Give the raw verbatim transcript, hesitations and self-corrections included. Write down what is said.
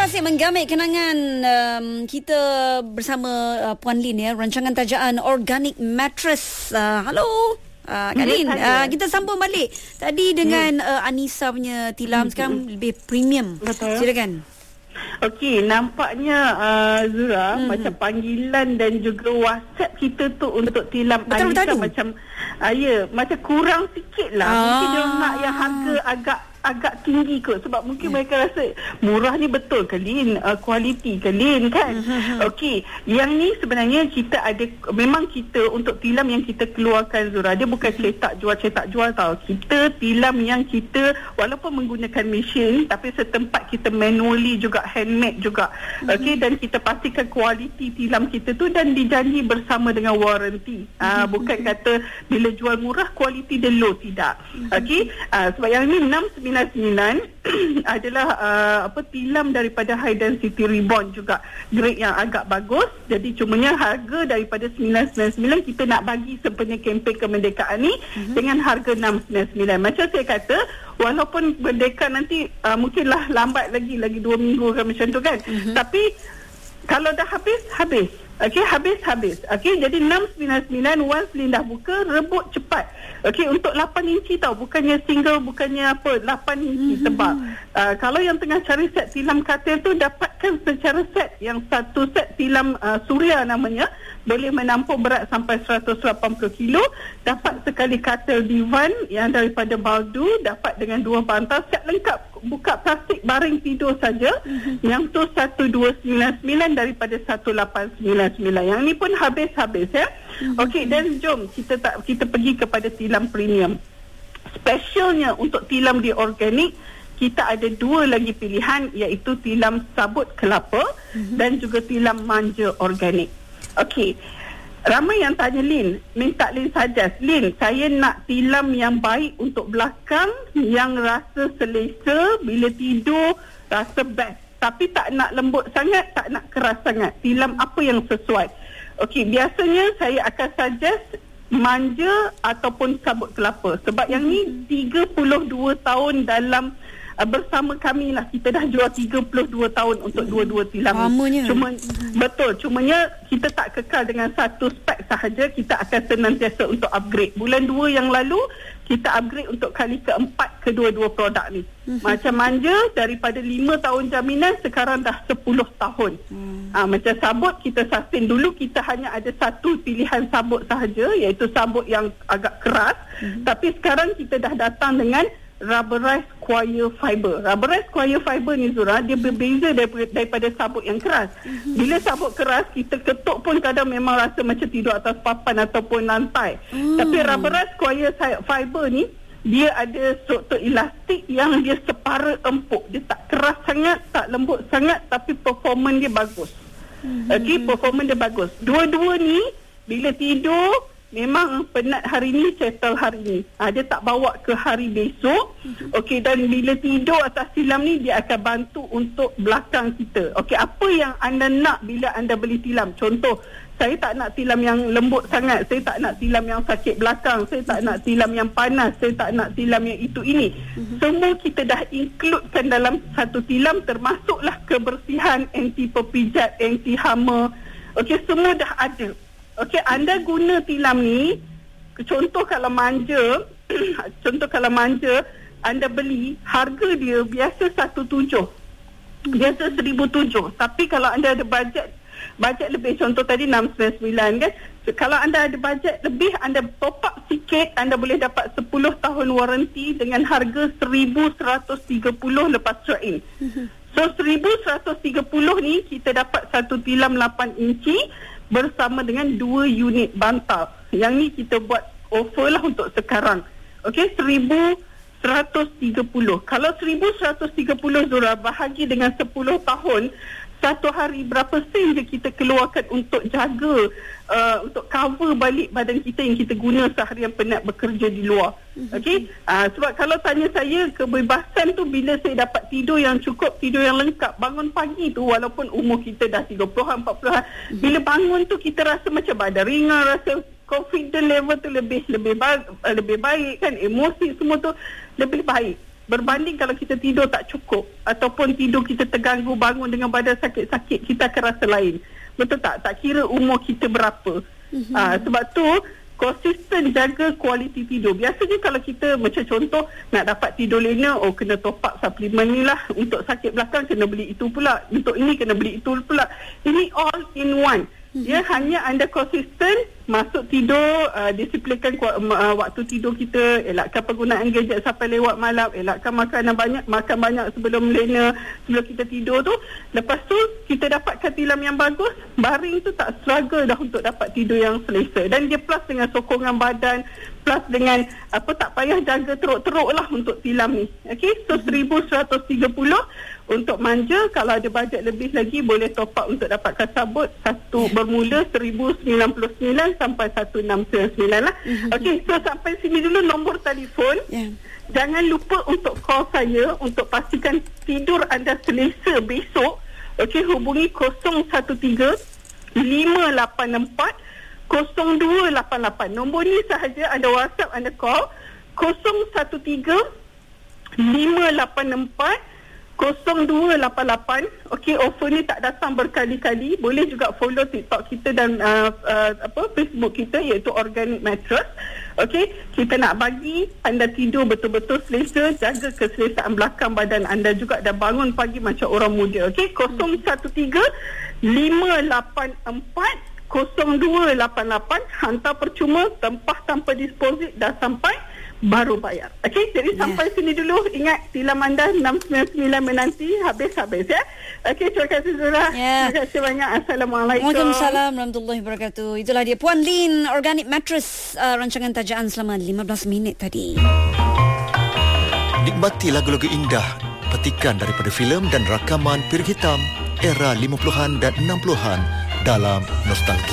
masih menggamit kenangan um, kita bersama uh, Puan Lin ya, rancangan tajaan Organic Mattress. Uh, halo. Uh, Kak Lin, uh, kita sambung balik tadi dengan hmm. uh, Anissa punya tilam. Sekarang hmm. lebih premium. Betul. Silakan. Okey, nampaknya uh, Zura, hmm. macam panggilan dan juga WhatsApp kita tu untuk tilam betul, Anissa betul. macam uh, ya, macam kurang sikit lah. Ah. Mungkin dia nak yang harga agak agak tinggi kot, sebab mungkin yeah. mereka rasa murah ni betul ke Lin, uh, kualiti ke Lin kan. Okey, yang ni sebenarnya kita ada, memang kita untuk tilam yang kita keluarkan Zura, dia bukan cetak jual cetak jual tau. Kita tilam yang kita walaupun menggunakan mesin tapi setempat kita manually juga, handmade juga. Okey, dan kita pastikan kualiti tilam kita tu dan dijanji bersama dengan waranti. Uh, bukan kata bila jual murah kualiti dia low, tidak. Okey, uh, sebab yang ni enam sembilan sembilan adalah uh, apa tilam daripada high density ribbon juga, grade yang agak bagus. Jadi cumanya harga daripada sembilan sembilan sembilan kita nak bagi sempena kempen kemerdekaan ni uh-huh. dengan harga enam sembilan sembilan. Macam saya kata, walaupun merdeka nanti uh, mungkinlah lambat lagi lagi dua minggu kan, macam tu kan. Uh-huh. Tapi kalau dah habis, habis. Okey, habis-habis. Okey, jadi enam sembilan sembilan once Lin dah buka, rebut cepat. Okey, untuk lapan inci tau, bukannya single, bukannya apa, lapan inci mm-hmm. tebal. Uh, kalau yang tengah cari set tilam katil tu, dapatkan secara set. Yang satu set tilam uh, Suria namanya, boleh menampung berat sampai seratus lapan puluh kilo. Dapat sekali katil divan yang daripada Baldu, dapat dengan dua bantal, set lengkap. Buka plastik baring tidur saja. Mm-hmm. Yang tu satu dua sembilan sembilan daripada satu lapan sembilan sembilan. Yang ni pun habis-habis ya. Mm-hmm. Okey, dan jom kita tak kita pergi kepada tilam premium. Specialnya untuk tilam di organik, kita ada dua lagi pilihan, iaitu tilam sabut kelapa mm-hmm. dan juga tilam manja organik. Okey. Ramai yang tanya Lin, minta Lin suggest. Lin, saya nak tilam yang baik untuk belakang, yang rasa selesa, bila tidur rasa best. Tapi tak nak lembut sangat, tak nak keras sangat. Tilam apa yang sesuai? Okey, biasanya saya akan suggest manja ataupun sabut kelapa. Sebab yang ni tiga puluh dua tahun dalam uh, bersama kami lah. Kita dah jual tiga puluh dua tahun untuk dua-dua tilam. Lamanya. Cuma betul, cumanya kita tak kekal dengan satu spek sahaja. Kita akan senantiasa untuk upgrade. Bulan dua yang lalu kita upgrade untuk kali keempat kedua-dua produk ni. Mm-hmm. Macam manja daripada lima tahun jaminan, sekarang dah sepuluh tahun. Mm. Ha, macam sabut kita sustain. Dulu kita hanya ada satu pilihan sabut sahaja, iaitu sabut yang agak keras. Mm-hmm. Tapi sekarang kita dah datang dengan rubberized coir fiber. Rubberized coir fiber ni Zura, dia berbeza daripada, daripada sabut yang keras. Mm-hmm. Bila sabut keras, kita ketuk pun kadang memang rasa macam tidur atas papan ataupun lantai. Mm. Tapi rubberized coir fiber ni, dia ada struktur elastik yang dia separa empuk. Dia tak keras sangat, tak lembut sangat, tapi performance dia bagus. Mm-hmm. Okey, performance dia bagus. Dua-dua ni, bila tidur, memang penat hari ni, settle hari ni. Ha, dia tak bawa ke hari besok. Mm-hmm. Okey, dan bila tidur atas tilam ni, dia akan bantu untuk belakang kita. Okey, apa yang anda nak bila anda beli tilam? Contoh, saya tak nak tilam yang lembut sangat. Saya tak nak tilam yang sakit belakang. Saya tak nak tilam yang panas. Saya tak nak tilam yang itu ini. Mm-hmm. Semua kita dah includekan dalam satu tilam, termasuklah kebersihan, anti pepijat, anti hama. Okey, semua dah ada. Okey, anda guna tilam ni, contoh kalau manja, contoh kalau manja, anda beli, harga dia biasa satu tujuh. Biasa seribu tujuh. Tapi kalau anda ada bajet, bajet lebih, contoh tadi enam sembilan sembilan kan. Kalau anda ada bajet lebih, anda top up sikit, anda boleh dapat sepuluh tahun waranti dengan harga seribu seratus tiga puluh lepas trade-in. So seribu seratus tiga puluh ni, kita dapat satu tilam lapan inci, bersama dengan dua unit bantal. Yang ni kita buat offer lah untuk sekarang. Okey, seribu seratus tiga puluh. Kalau seribu seratus tiga puluh Zura bahagi dengan sepuluh tahun, satu hari berapa sen je kita keluarkan untuk jaga, uh, untuk cover balik badan kita yang kita guna seharian penat bekerja di luar. Okey, uh, sebab kalau tanya saya, kebebasan tu bila saya dapat tidur yang cukup, tidur yang lengkap, bangun pagi tu walaupun umur kita dah tiga puluhan, empat puluhan, bila bangun tu kita rasa macam badan ringan, rasa confident level tu lebih lebih baik, lebih baik kan, emosi semua tu lebih baik. berbanding kalau kita tidur tak cukup ataupun tidur kita terganggu, bangun dengan badan sakit-sakit, kita akan rasa lain. Betul tak? Tak kira umur kita berapa. Mm-hmm. Uh, sebab tu konsisten jaga kualiti tidur. Biasanya kalau kita macam contoh nak dapat tidur lena, oh kena top up suplemen ni lah. Untuk sakit belakang kena beli itu pula. Untuk ini kena beli itu pula. Ini all in one. Ya, hanya anda konsisten masuk tidur, uh, disiplinkan uh, waktu tidur kita, elakkan penggunaan gadget sampai lewat malam, elakkan makanan banyak, makan banyak sebelum lena, sebelum kita tidur tu. Lepas tu kita dapatkan tilam yang bagus, baring tu tak struggle dah untuk dapat tidur yang selesa. Dan dia plus dengan sokongan badan, plus dengan apa, tak payah jaga teruk-teruk lah untuk tilam ni. Okey, so seribu seratus tiga puluh untuk manja. Kalau ada bajet lebih lagi boleh top up untuk dapatkan sabut satu bermula seribu sembilan puluh sembilan sampai seribu enam ratus sembilan puluh sembilan lah. Okey, so sampai sini dulu nombor telefon. Yeah. Jangan lupa untuk call saya untuk pastikan tidur anda selesa besok. Okey, hubungi kosong satu tiga lima lapan empat kosong dua lapan lapan. Nombor ni sahaja anda WhatsApp, anda call kosong satu tiga lima lapan empat kosong dua lapan lapan. Okey, offer ni tak datang berkali-kali. Boleh juga follow TikTok kita dan uh, uh, apa Facebook kita, iaitu Organic Mattress. Okey, kita nak bagi anda tidur betul-betul selesa, jaga keselesaan belakang badan anda juga, dan bangun pagi macam orang muda. Okey, kosong satu tiga lima lapan empat kosong dua lapan lapan. Hantar percuma, tempah tanpa deposit, dah sampai baru bayar. Okey, jadi yeah. sampai sini dulu. Ingat, tilam anda enam sembilan sembilan menanti, habis-habis ya. Okey, terima kasih Zura. Yeah. Terima kasih banyak. Assalamualaikum. Waalaikumsalam warahmatullahi wabarakatuh. Itulah dia Puan Lin, Organic Mattress, uh, rancangan tajaan selama lima belas minit tadi. Nikmati lagu-lagu indah petikan daripada filem dan rakaman Piring Hitam era lima puluhan dan enam puluhan dalam Nostalgia.